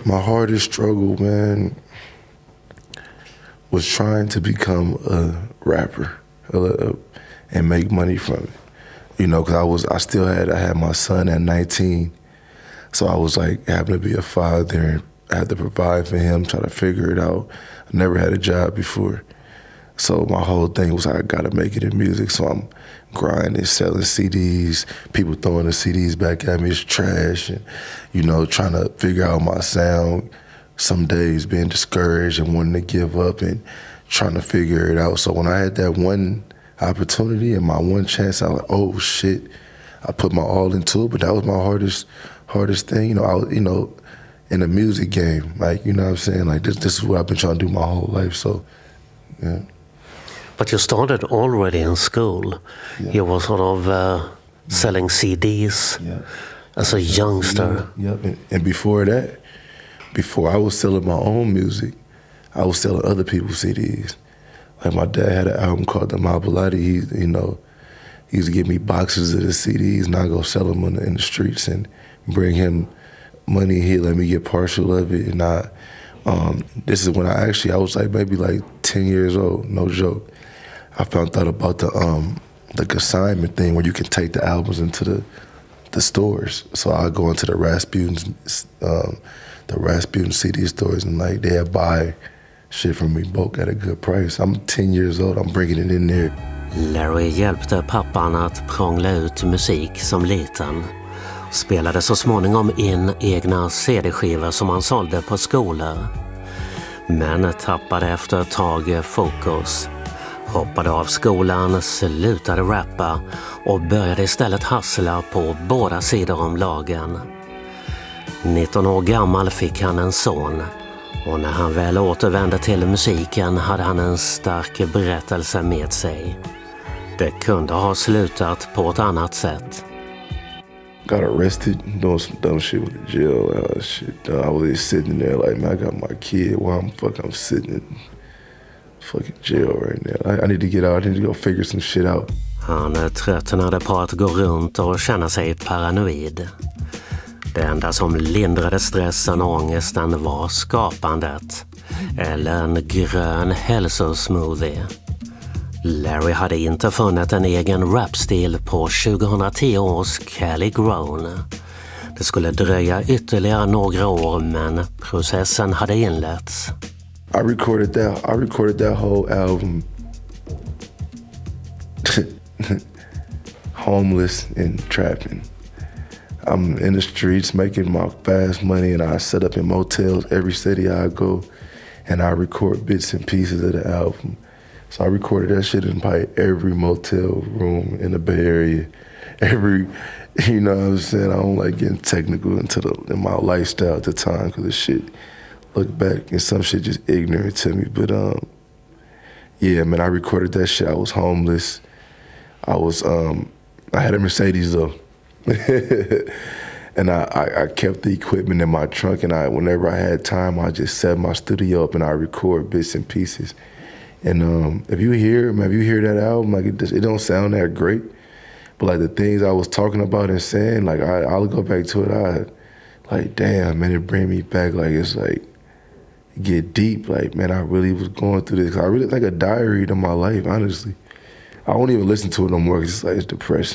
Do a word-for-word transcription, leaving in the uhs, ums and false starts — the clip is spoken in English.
My hardest struggle, man, was trying to become a rapper uh, and make money from it. You know, because I was, I still had, I had my son at nineteen, so I was like having to be a father and I had to provide for him, try to figure it out. I never had a job before, so my whole thing was I got to make it in music. So I'm grinding, selling C Ds, people throwing the C Ds back at me, it's trash, and you know, trying to figure out my sound. Some days being discouraged and wanting to give up and trying to figure it out. So when I had that one opportunity and my one chance, I was like, oh shit, I put my all into it. But that was my hardest, hardest thing. You know, I was, you know, in the music game, like, you know what I'm saying? Like this, this is what I've been trying to do my whole life. So, yeah. But you started already in school. Yeah. You were sort of uh, selling C Ds Yeah. as a youngster. Yeah. Yep. And, and before that, before I was selling my own music, I was selling other people's C Ds. Like my dad had an album called The Mabalati. He, you know, he used to give me boxes of the C Ds and I go sell them in the, in the streets and bring him money. He'd let me get partial of it. And I, um, this is when I actually, I was like maybe like ten years old, no joke. I found out about the um, the consignment thing where you can take the albums into the the stores. So I go into the Rasputin's, um, the Rasputin C D stores and like they'll buy shit from me bulk at a good price. I'm ten years old, I'm bringing it in there. Larry hjälpte pappan att prångla ut musik som liten. Spelade så småningom in egna C D-skivor som han sålde på skolor. Men tappade efter ett tag fokus. Hoppade av skolan, slutade rappa och började istället hassla på båda sidor om lagen. nitton år gammal fick han en son och när han väl återvände till musiken hade han en stark berättelse med sig. Det kunde ha slutat på ett annat sätt. Got arrested, doing some dumb shit with the jail. Uh, shit. Uh, I was just sitting there like, man, I got my kid. Why I'm fuck I'm sitting in fucking jail right now. I, I need to get out. I need to go figure some shit out. Han tröttnade på att gå runt och känna sig paranoid. Det enda som lindrade stressen och ångesten var skapandet. Eller en grön hälsosmoothie. Larry hade inte funnit en egen rapstil på tjugohundratio års Cali Grown. Det skulle dröja ytterligare några år men processen hade inletts. I recorded that I recorded that whole album homeless and trapping. I'm in the streets making my fast money and I set up in motels every city I go and I record bits and pieces of the album. So I recorded that shit in probably every motel room in the Bay Area. Every, you know what I'm saying? I don't like getting technical into the, in my lifestyle at the time because the shit, look back and some shit just ignorant to me. But um, yeah, man, I recorded that shit. I was homeless. I was, um, I had a Mercedes though. And I, I, I kept the equipment in my trunk and I, whenever I had time, I just set my studio up and I record bits and pieces. And um, if you hear, man, if you hear that album, like it, just, it don't sound that great, but like the things I was talking about and saying, like I, I'll go back to it. I like, damn, man, it bring me back. Like it's like get deep. Like, man, I really was going through this. I really like a diary to my life, honestly. I won't even listen to it no more because it's like it's depressing.